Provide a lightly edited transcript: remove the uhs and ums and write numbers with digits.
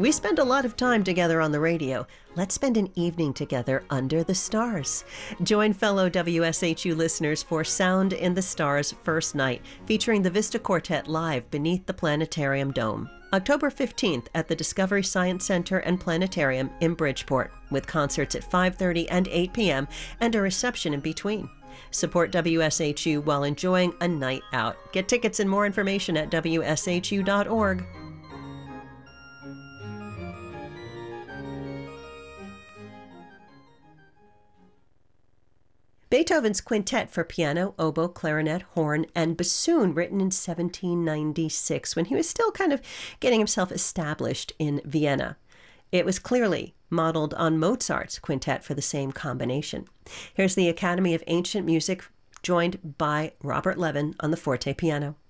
We spend a lot of time together on the radio. Let's spend an evening together under the stars. Join fellow WSHU listeners for Sound in the Stars First Night, featuring the Vista Quartet live beneath the Planetarium Dome. October 15th at the Discovery Science Center and Planetarium in Bridgeport, with concerts at 5:30 and 8 p.m. and a reception in between. Support WSHU while enjoying a night out. Get tickets and more information at WSHU.org. Beethoven's Quintet for piano, oboe, clarinet, horn, and bassoon, written in 1796, when he was still kind of getting himself established in Vienna. It was clearly modeled on Mozart's quintet for the same combination. Here's the Academy of Ancient Music, joined by Robert Levin on the forte piano.